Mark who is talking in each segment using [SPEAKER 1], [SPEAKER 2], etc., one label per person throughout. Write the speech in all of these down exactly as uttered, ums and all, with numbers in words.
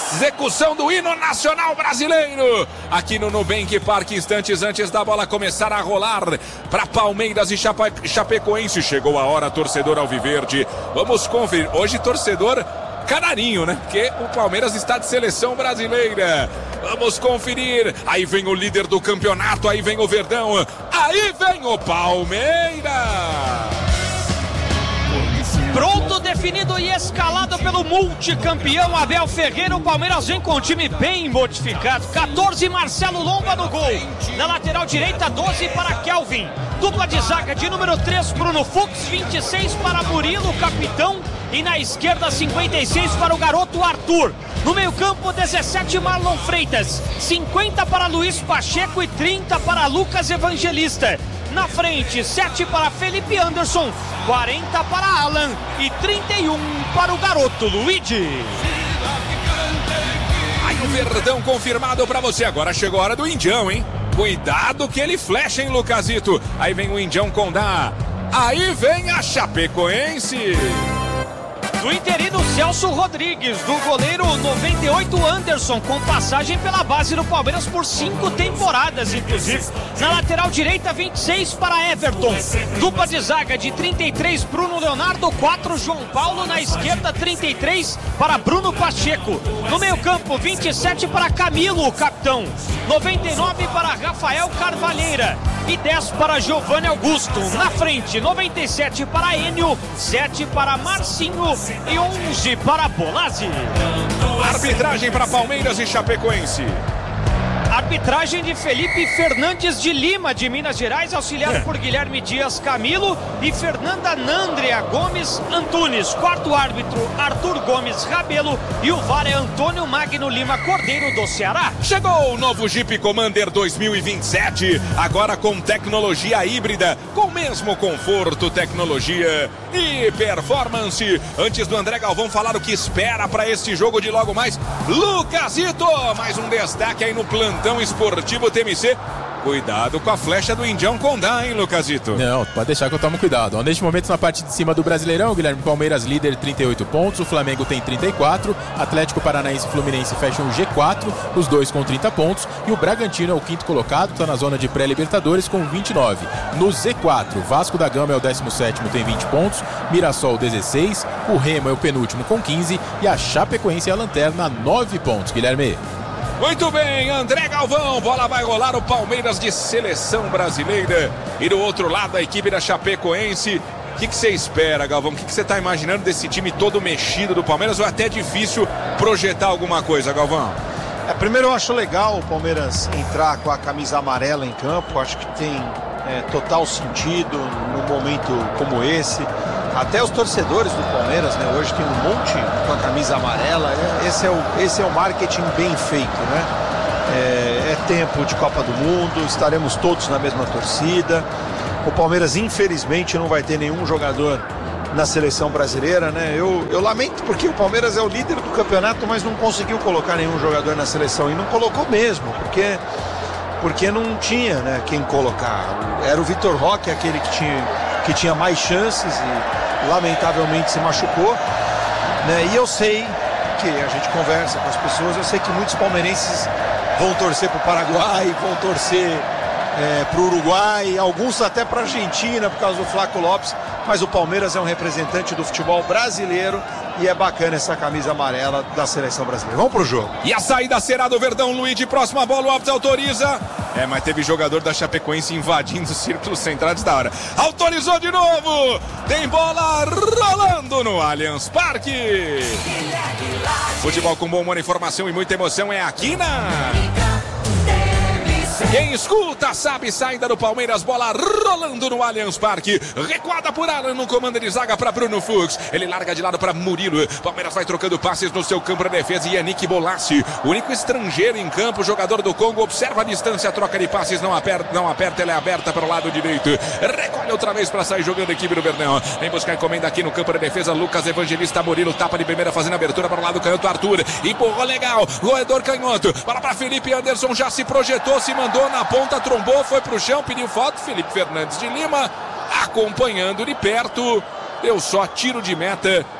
[SPEAKER 1] execução do hino nacional brasileiro aqui no Nubank Parque, instantes antes da bola começar a rolar para Palmeiras e Chape... Chapecoense. Chegou a hora, torcedor alviverde. Vamos conferir. Hoje, torcedor canarinho, né? Porque o Palmeiras está de seleção brasileira. Vamos conferir. Aí vem o líder do campeonato, aí vem o Verdão, aí vem o Palmeiras.
[SPEAKER 2] Pronto, definido e escalado pelo multicampeão Abel Ferreira, o Palmeiras vem com um time bem modificado. catorze, Marcelo Lomba no gol. Na lateral direita, doze para Kelvin. Dupla de zaga de número três, Bruno Fux, vinte e seis para Murilo, capitão. E na esquerda, cinquenta e seis para o garoto Arthur. No meio campo, dezessete, Marlon Freitas. cinquenta para Luiz Pacheco e trinta para Lucas Evangelista. Na frente, sete para Felipe Anderson, quarenta para Alan e trinta e um para o garoto Luigi.
[SPEAKER 1] Aí o Verdão confirmado para você. Agora chegou a hora do Indião, hein? Cuidado que ele flecha, hein, Lucasito? Aí vem o Indião Condá. Aí vem a Chapecoense.
[SPEAKER 2] Do interino Celso Rodrigues, do goleiro noventa e oito Anderson, com passagem pela base do Palmeiras por cinco temporadas, inclusive. Na lateral direita, vinte e seis para Everton. Dupla de zaga de trinta e três, Bruno Leonardo, quatro, João Paulo. Na esquerda, trinta e três para Bruno Pacheco. No meio campo, vinte e sete para Camilo, o capitão. noventa e nove para Rafael Carvalheira. E dez para Giovanni Augusto. Na frente, noventa e sete para Enio, sete para Marcinho e onze para Bolazzi.
[SPEAKER 1] Arbitragem para Palmeiras e Chapecoense.
[SPEAKER 2] Arbitragem de Felipe Fernandes de Lima, de Minas Gerais, auxiliado é. por Guilherme Dias Camilo e Fernanda Nandrea Gomes Antunes. Quarto árbitro, Arthur Gomes Rabelo, e o V A R é Antônio Magno Lima Cordeiro, do Ceará.
[SPEAKER 1] Chegou o novo Jeep Commander dois mil e vinte e sete, agora com tecnologia híbrida, com o mesmo conforto, tecnologia e performance. Antes do André Galvão falar o que espera para este jogo de logo mais, Lucasito, mais um destaque aí no plantão esportivo T M C. Cuidado com a flecha do Indião Condá, hein, Lucasito?
[SPEAKER 3] Não, pode deixar que eu tomo cuidado. Ó, neste momento, na parte de cima do Brasileirão, Guilherme, Palmeiras líder, trinta e oito pontos, o Flamengo tem trinta e quatro, Atlético Paranaense e Fluminense fecham o G quatro, os dois com trinta pontos, e o Bragantino é o quinto colocado, está na zona de pré-Libertadores com vinte e nove. No Z quatro, Vasco da Gama é o décimo sétimo, tem vinte pontos, Mirassol dezesseis, o Remo é o penúltimo com quinze, e a Chapecoense é a lanterna, nove pontos, Guilherme.
[SPEAKER 1] Muito bem, André Galvão, bola vai rolar, o Palmeiras de seleção brasileira. E do outro lado, a equipe da Chapecoense. O que você espera, Galvão? O que você está imaginando desse time todo mexido do Palmeiras? Ou é até difícil projetar alguma coisa, Galvão?
[SPEAKER 4] É, primeiro eu acho legal o Palmeiras entrar com a camisa amarela em campo. Acho que tem é, total sentido num momento como esse. Até os torcedores do Palmeiras, né? Hoje tem um monte com a camisa amarela. Esse é o, esse é o marketing bem feito, né? É, é tempo de Copa do Mundo, estaremos todos na mesma torcida. O Palmeiras, infelizmente, não vai ter nenhum jogador na seleção brasileira, né? Eu, eu lamento porque o Palmeiras é o líder do campeonato, mas não conseguiu colocar nenhum jogador na seleção. E não colocou mesmo, porque, porque não tinha, né, quem colocar. Era o Vitor Roque, aquele que tinha, que tinha mais chances e lamentavelmente se machucou, né? E eu sei que a gente conversa com as pessoas, eu sei que muitos palmeirenses vão torcer para o Paraguai, vão torcer é, para o Uruguai, alguns até para a Argentina por causa do Flaco Lopes, mas o Palmeiras é um representante do futebol brasileiro e é bacana essa camisa amarela da seleção brasileira. Vamos pro jogo.
[SPEAKER 1] E a saída será do Verdão, Luiz, de próxima bola, o Alves autoriza. É, mas teve jogador da Chapecoense invadindo os círculos centrais da hora. Autorizou de novo. Tem bola rolando no Allianz Parque. Futebol com bom humor, informação e muita emoção é aqui na... Quem escuta sabe, saída do Palmeiras, bola rolando no Allianz Parque, recuada por Alan no comando de zaga para Bruno Fux, ele larga de lado para Murilo, Palmeiras vai trocando passes no seu campo de defesa e Yannick Bolaci, o único estrangeiro em campo, jogador do Congo, observa a distância, troca de passes, não aperta, não aperta, ela é aberta para o lado direito, recolhe outra vez para sair jogando a equipe do Verdão, vem buscar encomenda aqui no campo de defesa, Lucas Evangelista, Murilo, tapa de primeira fazendo abertura para o lado canhoto, Arthur, empurrou legal, roedor canhoto, bola para Felipe Anderson, já se projetou, se mandou na ponta, trombou, foi pro chão, pediu foto, Felipe Fernandes de Lima acompanhando de perto, deu só tiro de meta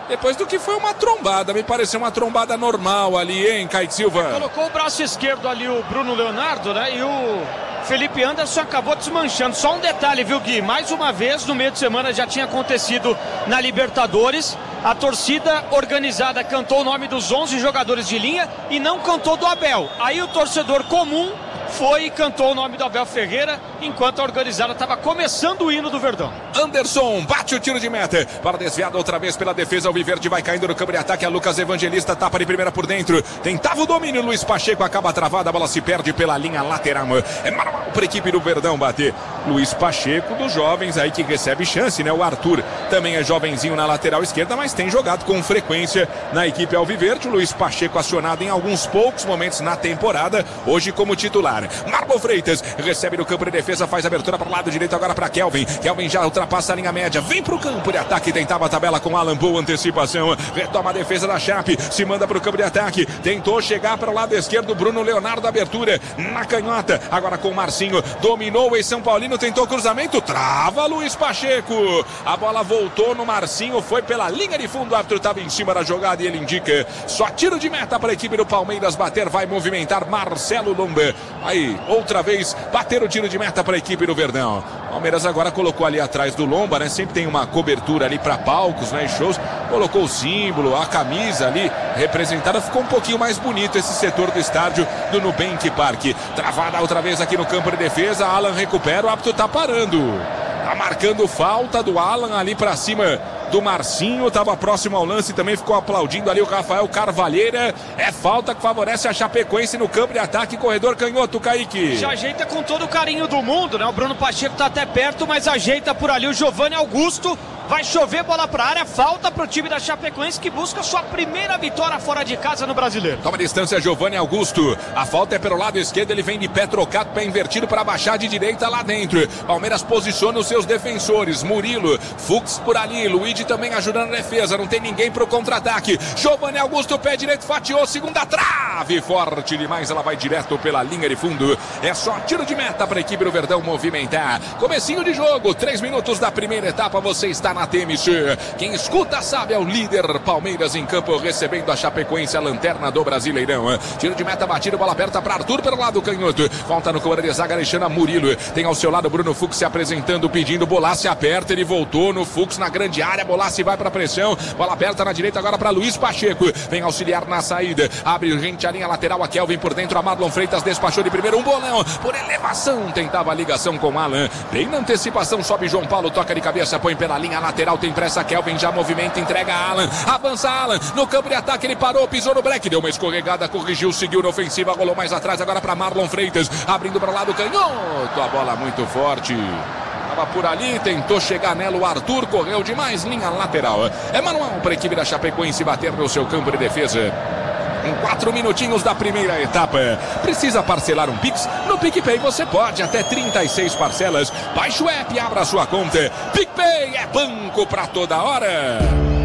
[SPEAKER 1] Depois do que foi uma trombada, me pareceu uma trombada normal ali, hein, Kaique Silva?
[SPEAKER 2] Colocou o braço esquerdo ali o Bruno Leonardo, né? E o Felipe Anderson acabou desmanchando. Só um detalhe, viu, Gui? Mais uma vez, no meio de semana já tinha acontecido na Libertadores. A torcida organizada cantou o nome dos onze jogadores de linha e não cantou do Abel. Aí o torcedor comum foi e cantou o nome do Abel Ferreira, enquanto a organizada estava começando o hino do Verdão.
[SPEAKER 1] Anderson bate o tiro de meta, para desviado outra vez pela defesa, o Alviverde vai caindo no campo de ataque, a Lucas Evangelista tapa de primeira por dentro, tentava o domínio, Luiz Pacheco acaba travada, a bola se perde pela linha lateral, é manual para a equipe do Verdão bater. Luiz Pacheco, dos jovens aí que recebe chance, né? O Arthur também é jovenzinho na lateral esquerda, mas tem jogado com frequência na equipe Alviverde. O Luiz Pacheco acionado em alguns poucos momentos na temporada, hoje como titular. Marlon Freitas recebe no campo de defesa, faz abertura para o lado direito agora para Kelvin. Kelvin já ultrapassa a linha média, vem para o campo de ataque, tentava a tabela com Alan, boa antecipação, retoma a defesa da Chape, se manda para o campo de ataque, tentou chegar para o lado esquerdo, Bruno Leonardo, abertura na canhota, agora com o Marcinho, dominou o São Paulino, tentou cruzamento, trava Luiz Pacheco, a bola voltou no Marcinho, foi pela linha de fundo, o árbitro estava em cima da jogada e ele indica, só tiro de meta para a equipe do Palmeiras bater, vai movimentar Marcelo Lomba, aí outra vez bater o tiro de meta para a equipe do Verdão. Palmeiras agora colocou ali atrás do Lomba, né? Sempre tem uma cobertura ali para palcos, né? E shows. Colocou o símbolo, a camisa ali representada. Ficou um pouquinho mais bonito esse setor do estádio do Nubank Park. Travada outra vez aqui no campo de defesa. Alan recupera, o árbitro tá parando. Tá marcando falta do Alan ali para cima do Marcinho, estava próximo ao lance, também ficou aplaudindo ali o Rafael Carvalheira. É falta que favorece a Chapecoense no campo de ataque, corredor canhoto, Kaique.
[SPEAKER 2] Já ajeita com todo o carinho do mundo, né? O Bruno Pacheco tá até perto, mas ajeita por ali o Giovanni Augusto. Vai chover bola para a área, falta para o time da Chapecoense que busca sua primeira vitória fora de casa no Brasileiro.
[SPEAKER 1] Toma distância Giovanni Augusto, a falta é pelo lado esquerdo, ele vem de pé trocado, pé invertido para baixar de direita lá dentro. Palmeiras posiciona os seus defensores, Murilo, Fux por ali, Luigi também ajudando a defesa, não tem ninguém para o contra-ataque. Giovanni Augusto, pé direito, fatiou, segunda trave, forte demais, ela vai direto pela linha de fundo. É só tiro de meta para a equipe do Verdão movimentar. Comecinho de jogo, três minutos da primeira etapa, você está na T M C. Quem escuta sabe, é o líder Palmeiras em campo, recebendo a Chapecoense, a lanterna do Brasileirão. Tiro de meta batido, bola aberta para Arthur pelo lado canhoto. Volta no comando de zaga, Alexandre Murilo. Tem ao seu lado Bruno Fux se apresentando, pedindo. Bolassi aperta, ele voltou no Fux na grande área. Bolassi vai para pressão. Bola aberta na direita agora para Luiz Pacheco. Vem auxiliar na saída. Abre rente a linha lateral. A Kelvin por dentro. A Marlon Freitas despachou de primeiro. Um bolão por elevação. Tentava a ligação com Alan. Bem na antecipação. Sobe João Paulo. Toca de cabeça. Põe pela linha lateral, tem pressa, Kelvin já movimenta, entrega a Alan, avança Alan, no campo de ataque ele parou, pisou no break, deu uma escorregada, corrigiu, seguiu na ofensiva, rolou mais atrás, agora para Marlon Freitas, abrindo para o lado canhoto, a bola muito forte. Estava por ali, tentou chegar nela o Arthur, correu demais, linha lateral. É manual para a equipe da Chapecoense bater no seu campo de defesa. Em quatro minutinhos da primeira etapa. Precisa parcelar um Pix? No PicPay você pode, até trinta e seis parcelas. Baixe o app e abra sua conta. PicPay é banco pra toda hora.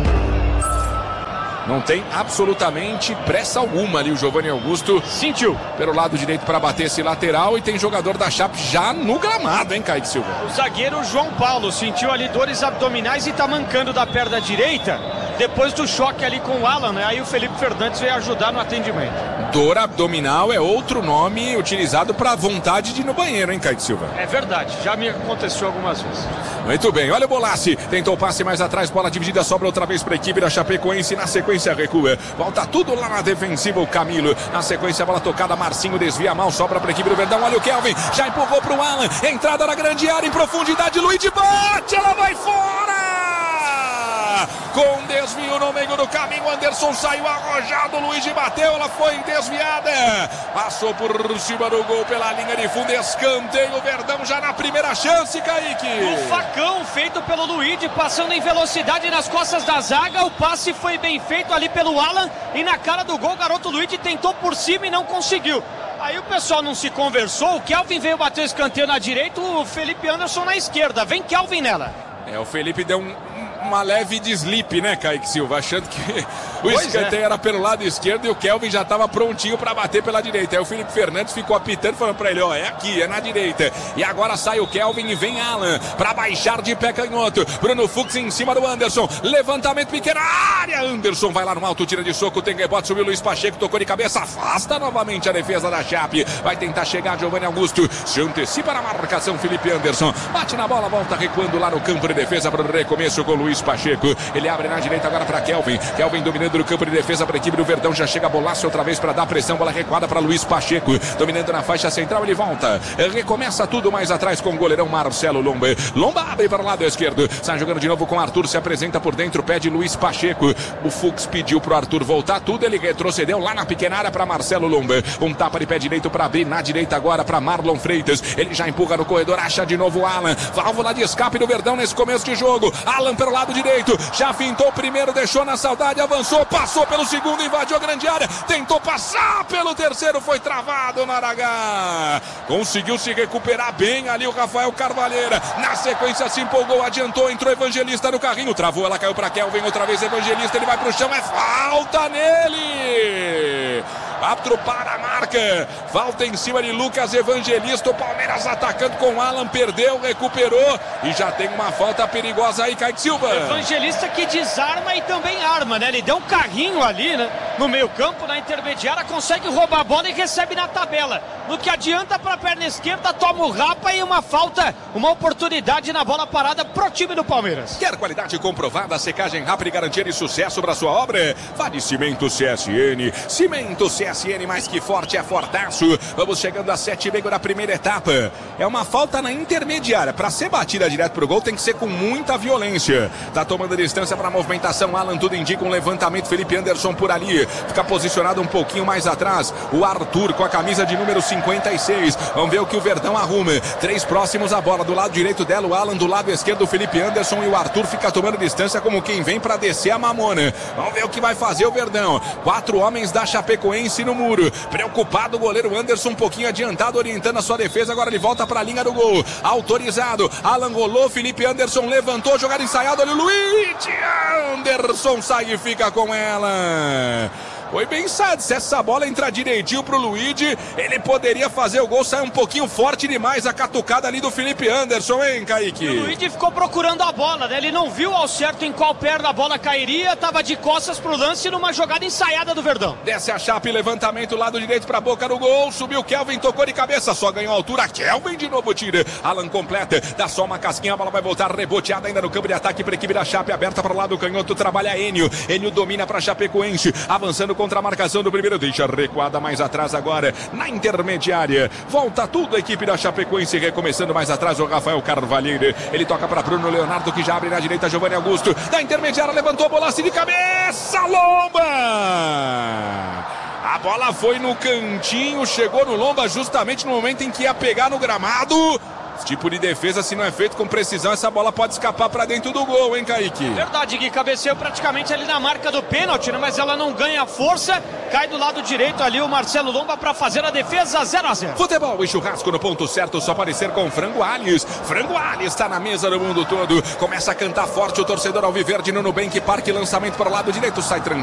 [SPEAKER 1] Não tem absolutamente pressa alguma ali o Giovanni Augusto.
[SPEAKER 2] Sentiu.
[SPEAKER 1] Pelo lado direito para bater esse lateral e tem jogador da Chape já no gramado, hein, Kaique Silva?
[SPEAKER 2] O zagueiro João Paulo sentiu ali dores abdominais e tá mancando da perna direita. Depois do choque ali com o Alan, né? Aí o Felipe Fernandes veio ajudar no atendimento.
[SPEAKER 1] Dor abdominal é outro nome utilizado para vontade de ir no banheiro, hein, Kaique Silva?
[SPEAKER 2] É verdade, já me aconteceu algumas vezes.
[SPEAKER 1] Muito bem, olha o Bolassi, tentou o passe mais atrás, bola dividida, sobra outra vez para a equipe da Chapecoense, na sequência recua, volta tudo lá na defensiva o Camilo, na sequência a bola tocada, Marcinho desvia mal, sobra para a equipe do Verdão, olha o Kelvin, já empurrou para o Alan, entrada na grande área, em profundidade, Luigi bate, ela vai fora! Com desvio no meio do caminho, Anderson saiu arrojado, Luigi bateu, ela foi desviada, passou por cima do gol pela linha de fundo, escanteio, Verdão já na primeira chance, Kaique.
[SPEAKER 2] O facão feito pelo Luigi, passando em velocidade nas costas da zaga, o passe foi bem feito ali pelo Alan e na cara do gol, o garoto Luigi tentou por cima e não conseguiu. Aí o pessoal não se conversou, o Kelvin veio bater o escanteio na direita, o Felipe Anderson na esquerda, vem Kelvin nela.
[SPEAKER 1] É, o Felipe deu um uma leve de slip, né, Kaique Silva, achando que O
[SPEAKER 2] Pois
[SPEAKER 1] escanteio
[SPEAKER 2] é.
[SPEAKER 1] era pelo lado esquerdo e o Kelvin já estava prontinho para bater pela direita. Aí o Felipe Fernandes ficou apitando, falando para ele, ó, é aqui, é na direita. E agora sai o Kelvin e vem Alan para baixar de pé canhoto. Bruno Fux em cima do Anderson. Levantamento pequena área. Anderson vai lá no alto, tira de soco, tem rebote, subiu Luiz Pacheco, tocou de cabeça, afasta novamente a defesa da Chape. Vai tentar chegar Giovanni Augusto. Se antecipa na marcação Felipe Anderson. Bate na bola, volta recuando lá no campo de defesa para o recomeço com o Luiz Pacheco. Ele abre na direita agora para Kelvin. Kelvin dominando no campo de defesa para a equipe do Verdão. Já chega a Bolaço outra vez para dar pressão. Bola recuada para Luiz Pacheco. Dominando na faixa central, ele volta. Recomeça tudo mais atrás com o goleirão Marcelo Lomba. Lomba abre para o lado esquerdo. Sai jogando de novo com o Arthur. Se apresenta por dentro, pede Luiz Pacheco. O Fux pediu para o Arthur voltar tudo. Ele retrocedeu lá na pequena área para Marcelo Lomba. Um tapa de pé direito para abrir. Na direita agora para Marlon Freitas. Ele já empurra no corredor. Acha de novo o Alan. Válvula de escape do Verdão nesse começo de jogo. Alan pelo lado direito. Já fintou o primeiro, deixou na saudade. Avançou, passou pelo segundo, invadiu a grande área. Tentou passar pelo terceiro, foi travado na H. Conseguiu se recuperar bem ali o Rafael Carvalheira. Na sequência se empolgou, adiantou, entrou Evangelista no carrinho. Travou, ela caiu para Kelvin, outra vez Evangelista. Ele vai pro chão, é falta nele. Árbitro para a marca. Falta em cima de Lucas Evangelista. O Palmeiras atacando com o Alan. Perdeu, recuperou. E já tem uma falta perigosa aí, Kaique Silva.
[SPEAKER 2] Evangelista que desarma e também arma, né? Ele deu um carrinho ali, né? No meio campo, na intermediária. Consegue roubar a bola e recebe na tabela. No que adianta para a perna esquerda, toma o rapa e uma falta. Uma oportunidade na bola parada pro time do Palmeiras.
[SPEAKER 1] Quer qualidade comprovada, secagem rápida e garantia de sucesso para sua obra? Vale Cimento C S N. Cimento C S N, mais que forte, é fortaço. Vamos chegando a sete e meio da primeira etapa. É uma falta na intermediária. Para ser batida direto pro gol, tem que ser com muita violência. Tá tomando distância para a movimentação. Alan, tudo indica um levantamento. Felipe Anderson por ali. Fica posicionado um pouquinho mais atrás. O Arthur com a camisa de número cinquenta e seis. Vamos ver o que o Verdão arruma. Três próximos à bola. Do lado direito dela, o Alan. Do lado esquerdo, o Felipe Anderson. E o Arthur fica tomando distância como quem vem para descer a mamona. Vamos ver o que vai fazer o Verdão. Quatro homens da Chapecoense no muro. Preocupado o goleiro Anderson, um pouquinho adiantado, orientando a sua defesa. Agora ele volta para a linha do gol. Autorizado. Alan rolou. Felipe Anderson levantou. Jogada ensaiada. Olha o Luiz Anderson sai e fica com ela. Foi bem ensaiado. Se essa bola entrar direitinho pro Luigi, ele poderia fazer o gol. Sai um pouquinho forte demais a catucada ali do Felipe Anderson, hein, Kaique?
[SPEAKER 2] E o Luigi ficou procurando a bola, né? Ele não viu ao certo em qual perna a bola cairia. Tava de costas pro lance numa jogada ensaiada do Verdão.
[SPEAKER 1] Desce a Chape, levantamento lado direito pra boca do gol. Subiu Kelvin, tocou de cabeça, só ganhou altura. Kelvin de novo tira. Alan completa, dá só uma casquinha, a bola vai voltar reboteada ainda no campo de ataque pra equipe da Chape. Aberta para o lado canhoto, trabalha Enio. Enio domina pra Chapecoense, avançando contra a marcação do primeiro, deixa recuada mais atrás agora, na intermediária, volta tudo a equipe da Chapecoense, recomeçando mais atrás o Rafael Carvalheiro, ele toca para Bruno Leonardo, que já abre na direita, Giovanni Augusto, da intermediária, levantou a bola assim de cabeça, Lomba! A bola foi no cantinho, chegou no Lomba justamente no momento em que ia pegar no gramado. Esse tipo de defesa, se não é feito com precisão, essa bola pode escapar para dentro do gol, hein, Kaique?
[SPEAKER 2] Verdade, Gui, cabeceou praticamente ali na marca do pênalti, né? Mas ela não ganha força, cai do lado direito ali o Marcelo Lomba para fazer a defesa. Zero a zero.
[SPEAKER 1] Futebol e churrasco no ponto certo, só parecer com Frango Alhes. Frango Alhes está na mesa do mundo todo, começa a cantar forte o torcedor alviverde no Nubank Parque, lançamento para o lado direito, sai tranquilo.